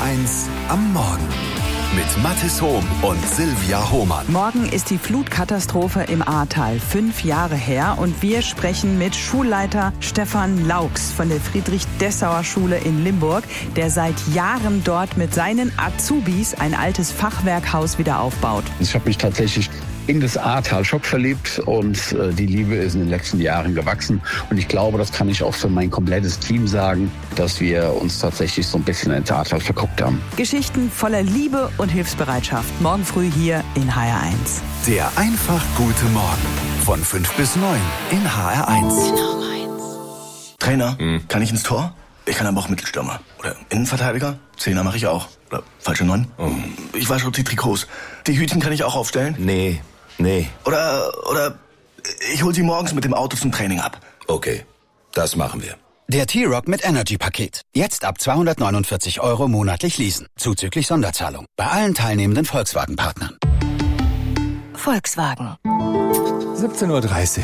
HR1 am Morgen. Mit Mathis Hohm und Silvia Hohmann. Morgen ist die Flutkatastrophe im Ahrtal 5 Jahre her und wir sprechen mit Schulleiter Stefan Laux von der Friedrich-Dessauer-Schule in Limburg, der seit Jahren dort mit seinen Azubis ein altes Fachwerkhaus wieder aufbaut. Ich habe mich tatsächlich in das Ahrtal Schock verliebt und die Liebe ist in den letzten Jahren gewachsen. Und ich glaube, das kann ich auch für mein komplettes Team sagen, dass wir uns tatsächlich so ein bisschen ins Ahrtal verguckt haben. Geschichten voller Liebe und Hilfsbereitschaft. Morgen früh hier in HR1. Der einfach gute Morgen. Von 5 bis 9 in HR1. Trainer, kann ich ins Tor? Ich kann aber auch Mittelstürmer. Oder Innenverteidiger? Zehner mache ich auch. Oder falsche 9? Ich wasche auch die Trikots. Die Hütchen kann ich auch aufstellen? Nee. Oder ich hol sie morgens mit dem Auto zum Training ab. Okay, das machen wir. Der T-Rock mit Energy-Paket. Jetzt ab 249 € monatlich leasen. Zuzüglich Sonderzahlung. Bei allen teilnehmenden Volkswagen-Partnern. Volkswagen. 17:30 Uhr.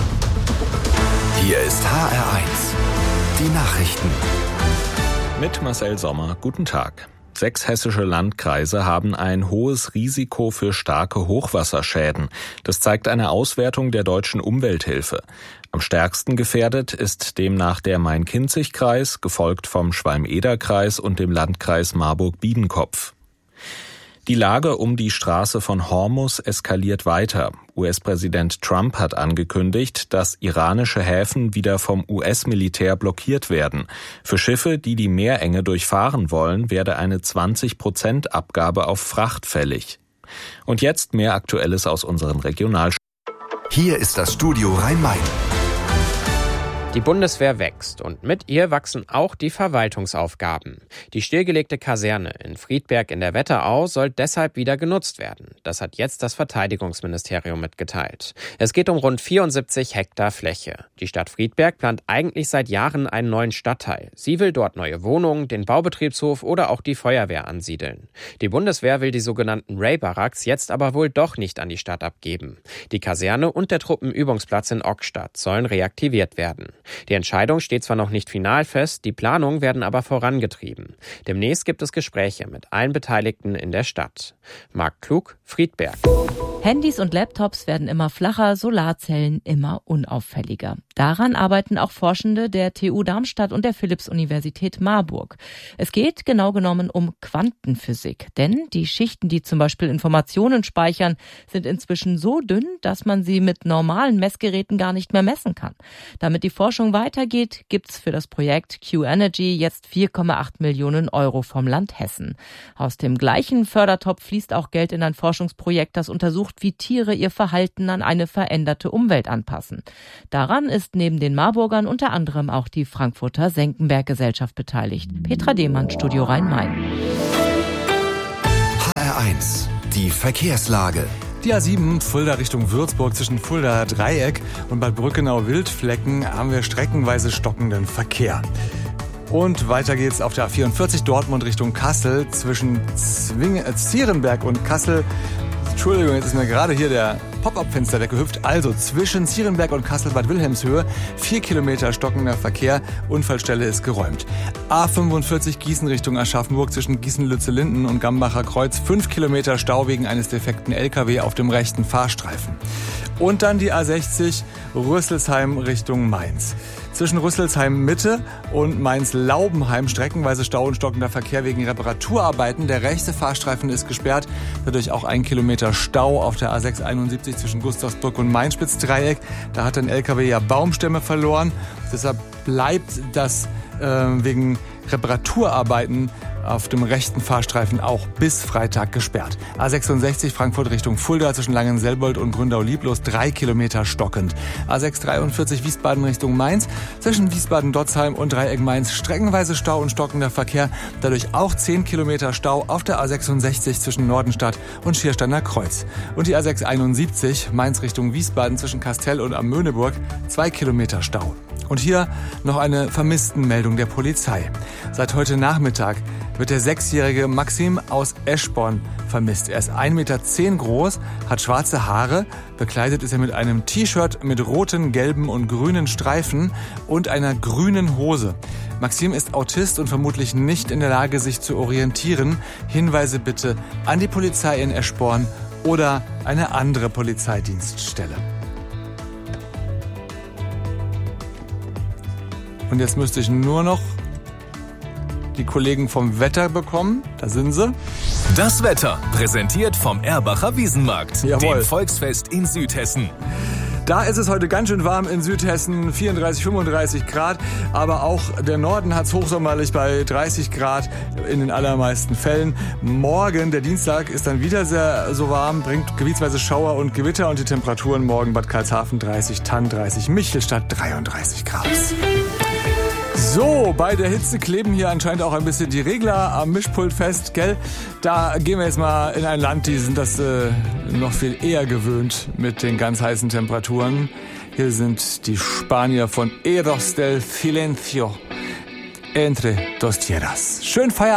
Hier ist HR1. Die Nachrichten. Mit Marcel Sommer. Guten Tag. 6 hessische Landkreise haben ein hohes Risiko für starke Hochwasserschäden. Das zeigt eine Auswertung der Deutschen Umwelthilfe. Am stärksten gefährdet ist demnach der Main-Kinzig-Kreis, gefolgt vom Schwalm-Eder-Kreis und dem Landkreis Marburg-Biedenkopf. Die Lage um die Straße von Hormuz eskaliert weiter. US-Präsident Trump hat angekündigt, dass iranische Häfen wieder vom US-Militär blockiert werden. Für Schiffe, die die Meerenge durchfahren wollen, werde eine 20% Abgabe auf Fracht fällig. Und jetzt mehr Aktuelles aus unseren Regionalstaaten. Hier ist das Studio Rhein-Main. Die Bundeswehr wächst und mit ihr wachsen auch die Verwaltungsaufgaben. Die stillgelegte Kaserne in Friedberg in der Wetterau soll deshalb wieder genutzt werden. Das hat jetzt das Verteidigungsministerium mitgeteilt. Es geht um rund 74 Hektar Fläche. Die Stadt Friedberg plant eigentlich seit Jahren einen neuen Stadtteil. Sie will dort neue Wohnungen, den Baubetriebshof oder auch die Feuerwehr ansiedeln. Die Bundeswehr will die sogenannten Ray-Barracks jetzt aber wohl doch nicht an die Stadt abgeben. Die Kaserne und der Truppenübungsplatz in Ockstadt sollen reaktiviert werden. Die Entscheidung steht zwar noch nicht final fest, die Planungen werden aber vorangetrieben. Demnächst gibt es Gespräche mit allen Beteiligten in der Stadt. Marc Klug, Friedberg. Handys und Laptops werden immer flacher, Solarzellen immer unauffälliger. Daran arbeiten auch Forschende der TU Darmstadt und der Philipps-Universität Marburg. Es geht genau genommen um Quantenphysik, denn die Schichten, die zum Beispiel Informationen speichern, sind inzwischen so dünn, dass man sie mit normalen Messgeräten gar nicht mehr messen kann. Damit die Forschung weitergeht, gibt's für das Projekt Q-Energy jetzt 4,8 Millionen € vom Land Hessen. Aus dem gleichen Fördertopf fließt auch Geld in ein Forschungsprojekt, das untersucht, wie Tiere ihr Verhalten an eine veränderte Umwelt anpassen. Daran ist neben den Marburgern unter anderem auch die Frankfurter Senckenberg-Gesellschaft beteiligt. Petra Dehmann, Studio Rhein-Main. HR1. Die Verkehrslage. Die A7 Fulda Richtung Würzburg zwischen Fulda Dreieck und Bad Brückenau-Wildflecken haben wir streckenweise stockenden Verkehr. Und weiter geht's auf der A44 Dortmund Richtung Kassel zwischen Zierenberg und Kassel. Entschuldigung, jetzt ist mir gerade hier der Pop-up-Fenster weggehüpft. Also zwischen Zierenberg und Kassel-Bad Wilhelmshöhe 4 Kilometer stockender Verkehr. Unfallstelle ist geräumt. A45 Gießen Richtung Aschaffenburg zwischen Gießen-Lützellinden und Gambacher Kreuz 5 Kilometer Stau wegen eines defekten LKW auf dem rechten Fahrstreifen. Und dann die A60 Rüsselsheim Richtung Mainz. Zwischen Rüsselsheim Mitte und Mainz-Laubenheim streckenweise Stau und stockender Verkehr wegen Reparaturarbeiten. Der rechte Fahrstreifen ist gesperrt, dadurch auch 1 Kilometer Stau auf der A671 zwischen Gustavsbrück und Mainspitz-Dreieck. Da hat ein LKW ja Baumstämme verloren. Deshalb bleibt das wegen Reparaturarbeiten auf dem rechten Fahrstreifen auch bis Freitag gesperrt. A66 Frankfurt Richtung Fulda zwischen Langenselbold und Gründau-Lieblos 3 Kilometer stockend. A643 Wiesbaden Richtung Mainz zwischen Wiesbaden-Dotzheim und Dreieck Mainz streckenweise Stau und stockender Verkehr. Dadurch auch 10 Kilometer Stau auf der A66 zwischen Nordenstadt und Schiersteiner Kreuz. Und die A671 Mainz Richtung Wiesbaden zwischen Kastel und Amöneburg 2 Kilometer Stau. Und hier noch eine Vermisstenmeldung der Polizei. Seit heute Nachmittag wird der 6-jährige Maxim aus Eschborn vermisst. Er ist 1,10 Meter groß, hat schwarze Haare, bekleidet ist er mit einem T-Shirt mit roten, gelben und grünen Streifen und einer grünen Hose. Maxim ist Autist und vermutlich nicht in der Lage, sich zu orientieren. Hinweise bitte an die Polizei in Eschborn oder eine andere Polizeidienststelle. Und jetzt müsste ich nur noch die Kollegen vom Wetter bekommen. Da sind sie. Das Wetter, präsentiert vom Erbacher Wiesenmarkt, dem Volksfest in Südhessen. Da ist es heute ganz schön warm in Südhessen, 34, 35 Grad. Aber auch der Norden hat es hochsommerlich bei 30 Grad in den allermeisten Fällen. Morgen, der Dienstag, ist dann wieder sehr so warm, bringt gebietsweise Schauer und Gewitter. Und die Temperaturen morgen Bad Karlshafen 30, Thann 30, Michelstadt 33 Grad. So, bei der Hitze kleben hier anscheinend auch ein bisschen die Regler am Mischpult fest, gell? Da gehen wir jetzt mal in ein Land, die sind das noch viel eher gewöhnt mit den ganz heißen Temperaturen. Hier sind die Spanier von Eros del Silencio, Entre dos Tierras. Schön Feierabend.